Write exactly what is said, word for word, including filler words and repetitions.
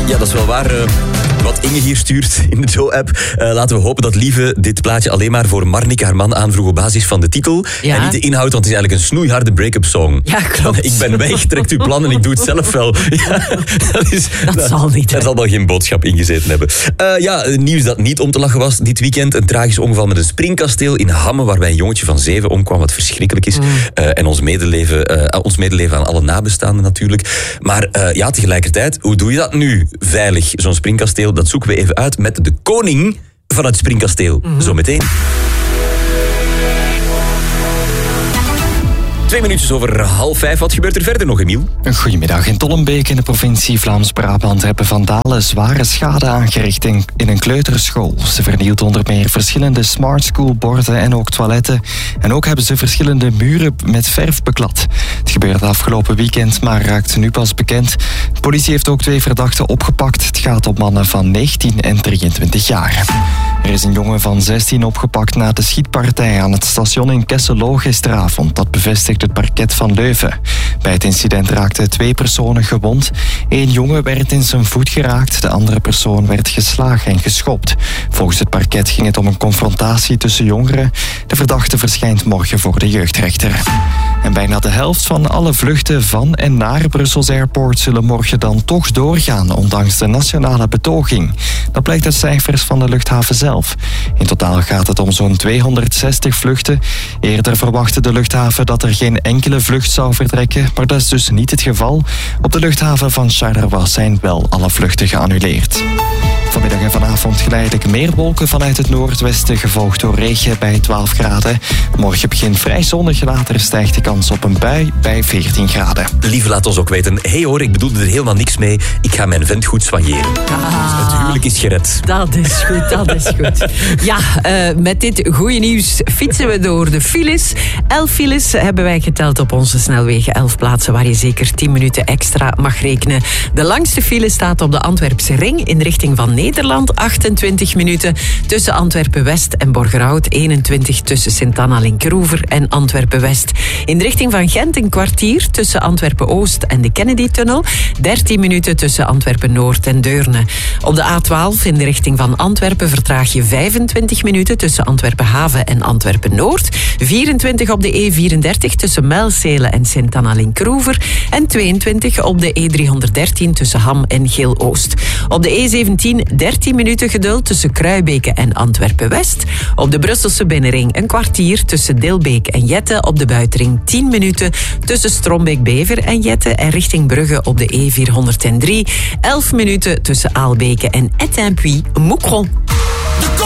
Ja, dat is wel waar. Uh, wat Inge hier stuurt in de Joe-app. Uh, laten we hopen dat Lieve dit plaatje alleen maar voor Marnike haar man aanvroeg op basis van de titel. Ja. En niet de inhoud, want het is eigenlijk een snoeiharde break-up song. Ja, klopt. Ik ben weg, trekt uw plan en ik doe het zelf wel. Ja, dat is, dat, dat zal niet. Er zal wel geen boodschap ingezeten hebben. Uh, ja, nieuws dat niet om te lachen was dit weekend. Een tragisch ongeval met een springkasteel in Hamme, waarbij een jongetje van zeven omkwam, wat verschrikkelijk is. Mm. Uh, en ons medeleven, uh, ons medeleven aan alle nabestaanden natuurlijk. Maar uh, ja, tegelijkertijd, hoe doe je dat nu veilig, zo'n springkasteel? Dat zoeken we even uit met de koning van het springkasteel. Mm-hmm. Zometeen. Twee minuutjes over half vijf. Wat gebeurt er verder nog, Emiel? Goedemiddag. In Tollenbeek in de provincie Vlaams-Brabant hebben vandalen zware schade aangericht in, in een kleuterschool. Ze vernielden onder meer verschillende smart school borden en ook toiletten. En ook hebben ze verschillende muren met verf beklad. Het gebeurde afgelopen weekend, maar raakt nu pas bekend. De politie heeft ook twee verdachten opgepakt. Het gaat om mannen van negentien en drieëntwintig jaar. Er is een jongen van zestien opgepakt na de schietpartij aan het station in Kesselo gisteravond. Dat bevestigt het parket van Leuven. Bij het incident raakten twee personen gewond. Eén jongen werd in zijn voet geraakt. De andere persoon werd geslagen en geschopt. Volgens het parket ging het om een confrontatie tussen jongeren. De verdachte verschijnt morgen voor de jeugdrechter. En bijna de helft van alle vluchten van en naar Brussels Airport zullen morgen dan toch doorgaan, ondanks de nationale betoging. Dat blijkt uit cijfers van de luchthaven zelf. In totaal gaat het om zo'n tweehonderdzestig vluchten. Eerder verwachtte de luchthaven dat er geen enkele vlucht zou vertrekken, maar dat is dus niet het geval. Op de luchthaven van Charleroi zijn wel alle vluchten geannuleerd. Vanmiddag en vanavond geleidelijk meer wolken vanuit het noordwesten, gevolgd door regen bij twaalf graden. Morgen begint vrij zonnig, later stijgt de kans op een bui bij veertien graden. Lieve, laat ons ook weten. Hé hey hoor, ik bedoelde er helemaal niks mee. Ik ga mijn vent goed soigneren. Ah, het huwelijk is gered. Dat is goed, dat is goed. Ja, uh, met dit goede nieuws fietsen we door de files. Elf files hebben wij geteld op onze snelwegen. Elf plaatsen waar je zeker tien minuten extra mag rekenen. De langste file staat op de Antwerpse Ring in richting van Nederland. achtentwintig minuten tussen Antwerpen-West en Borgerhout. eenentwintig tussen Sint-Anna-Linkeroever en Antwerpen-West. In de richting van Gent een kwartier tussen Antwerpen-Oost en de Kennedy-tunnel. dertien minuten tussen Antwerpen-Noord en Deurne. Op de A twaalf in de richting van Antwerpen vertraag je vijfentwintig minuten tussen Antwerpen-Haven en Antwerpen-Noord. vierentwintig op de E vierendertig tussen Mijlselen en Sint-Anna-Linkeroever. En tweeëntwintig op de E driehonderddertien tussen Ham en Geel-Oost. Op de E zeventien dertien minuten geduld tussen Kruibeke en Antwerpen-West. Op de Brusselse binnenring een kwartier tussen Dilbeek en Jette. Op de buitenring tien minuten tussen Strombeek-Bever en Jette. En richting Brugge op de E vierhonderddrie. elf minuten tussen Aalbeke en Étainpuy-Moucron.